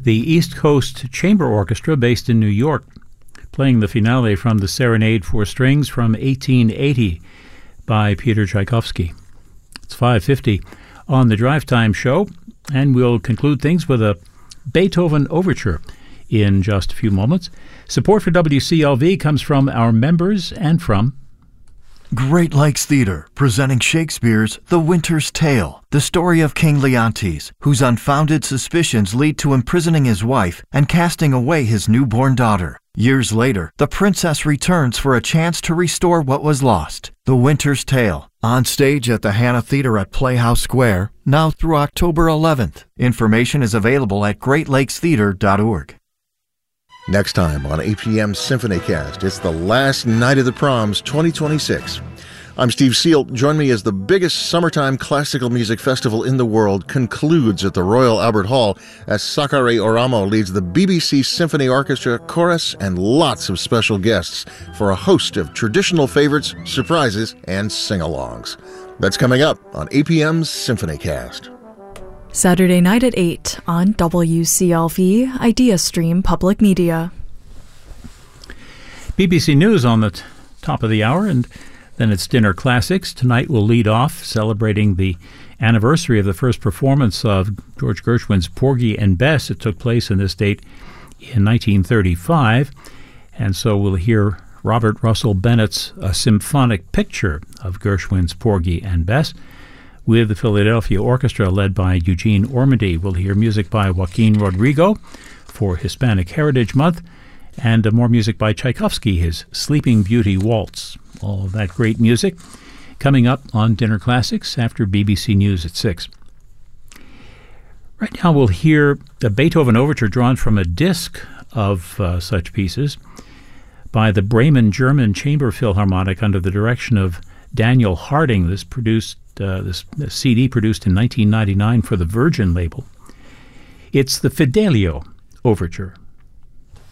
the East Coast Chamber Orchestra based in New York, playing the finale from the Serenade for Strings from 1880 by Peter Tchaikovsky. It's 5:50 on the Drive Time Show, and we'll conclude things with a Beethoven Overture in just a few moments. Support for WCLV comes from our members and from Great Lakes Theater, presenting Shakespeare's The Winter's Tale, the story of King Leontes, whose unfounded suspicions lead to imprisoning his wife and casting away his newborn daughter. Years later, the princess returns for a chance to restore what was lost. The Winter's Tale, on stage at the Hannah Theater at Playhouse Square, now through October 11th. Information is available at greatlakestheater.org. Next time on APM SymphonyCast, it's the last night of the Proms 2026. I'm Steve Seal. Join me as the biggest summertime classical music festival in the world concludes at the Royal Albert Hall as Sakari Oramo leads the BBC Symphony Orchestra, chorus, and lots of special guests for a host of traditional favorites, surprises, and sing-alongs. That's coming up on APM's SymphonyCast. Saturday night at 8 on WCLV IdeaStream Public Media. BBC News on the top of the hour, and then it's Dinner Classics. Tonight we'll lead off celebrating the anniversary of the first performance of George Gershwin's Porgy and Bess. It took place in this date in 1935, and so we'll hear Robert Russell Bennett's A Symphonic Picture of Gershwin's Porgy and Bess, with the Philadelphia Orchestra led by Eugene Ormandy. We'll hear music by Joaquin Rodrigo for Hispanic Heritage Month, and more music by Tchaikovsky, his Sleeping Beauty Waltz. All of that great music coming up on Dinner Classics after BBC News at 6. Right now we'll hear the Beethoven Overture drawn from a disc of such pieces by the Bremen German Chamber Philharmonic under the direction of Daniel Harding. This CD produced in 1999 for the Virgin label. It's the Fidelio Overture.